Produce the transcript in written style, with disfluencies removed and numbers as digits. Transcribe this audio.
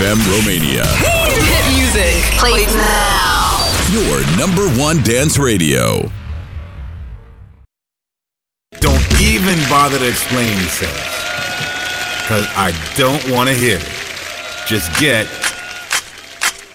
FM Romania. Hit music. Play now. Your number one dance radio. Don't even bother to explain yourself, because I don't want to hear it. Just get